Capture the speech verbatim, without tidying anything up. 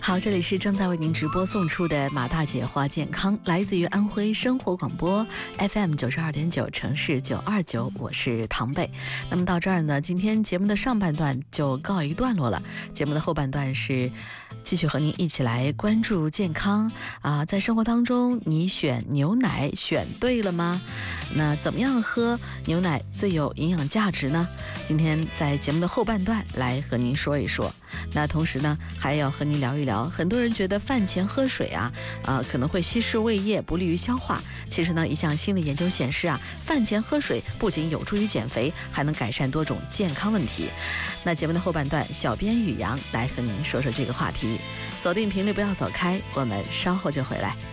好，这里是正在为您直播送出的马大姐话健康，来自于安徽生活广播 F M 九十二点九城市九二九，我是唐贝。那么到这儿呢，今天节目的上半段就告一段落了，节目的后半段是继续和您一起来关注健康啊。在生活当中，你选牛奶选对了吗？那怎么样喝牛奶最有营养价值呢？今天在节目的后半段来和您说一说。那同时呢，还要和您聊一聊，很多人觉得饭前喝水啊，呃，可能会稀释胃液，不利于消化。其实呢，一项新的研究显示啊，饭前喝水不仅有助于减肥，还能改善多种健康问题。那节目的后半段，小编雨阳来和您说说这个话题。锁定频率，不要走开，我们稍后就回来。